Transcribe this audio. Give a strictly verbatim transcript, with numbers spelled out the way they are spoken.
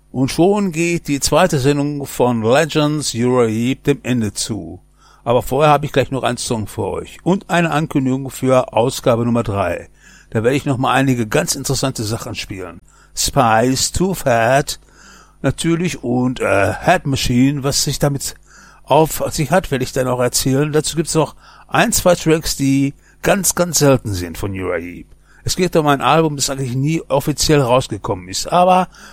Und schon geht die zweite Sendung von Legends Uriah Heep dem Ende zu. Aber vorher habe ich gleich noch einen Song für euch und eine Ankündigung für Ausgabe Nummer drei. Da werde ich noch mal einige ganz interessante Sachen spielen. Spice, Too Fat, natürlich, und äh, Head Machine, was sich damit auf sich hat, werde ich dann auch erzählen. Dazu gibt es noch ein, zwei Tracks, die ganz, ganz selten sind von Uriah Heep. Es geht um ein Album, das eigentlich nie offiziell rausgekommen ist, aber